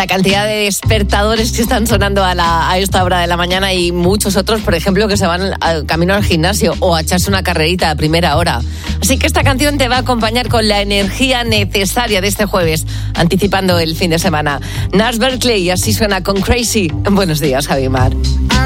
la cantidad de despertadores que están sonando a esta hora de la mañana y muchos otros, por ejemplo, que se van al camino al gimnasio o a echarse una carrerita a primera hora. Así que esta canción te va a acompañar con la energía necesaria de este jueves, anticipando el fin de semana. Gnarls Berkeley, y así suena con Crazy. Buenos días, Javi Mar.